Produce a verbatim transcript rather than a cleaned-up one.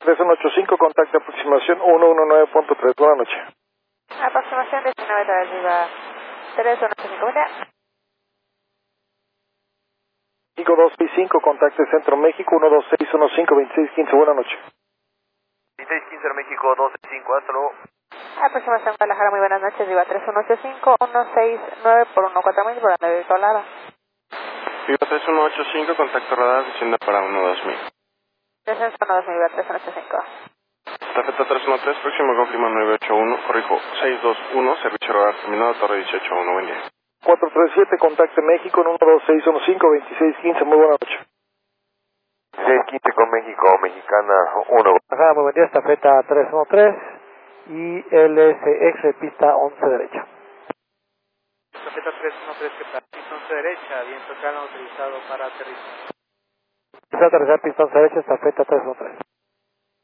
tres uno ocho cinco, contacto aproximación ciento diecinueve punto tres, buenas noches. Aproximación diecinueve tras Viva tres uno ocho cinco, buena. cinco dos seis cinco, contacto Centro México, uno dos seis uno cinco, veintiséis quince, buenas noches. veintiséis quince México dos seis cinco, hasta luego. Aproximación Guadalajara, muy buenas noches, Viva tres uno ocho cinco, uno seis nueve por uno cuatro mil, por nueve Colada. Viva tres uno ocho cinco, contacto radar, descienda para uno dos mil. Descenso uno dos mil, Viva tres uno ocho cinco. Tafeta tres uno tres, próximo confirma nueve ocho uno, corrijo seis dos uno, servicio radar terminado, torre dieciocho uno, buen día. cuatro tres siete, contacto México, uno dos seis uno cinco, veintiséis quince, muy buenas noches. veintiséis quince con México, Mexicana uno. Ajá, muy buen día, estafeta tres uno tres y L S X, pista once derecha. Estafeta tres uno tres, que tal? Pista once derecha, viento calma utilizado para aterrizar. Pista aterrizar, pista once derecha, estafeta tres uno tres.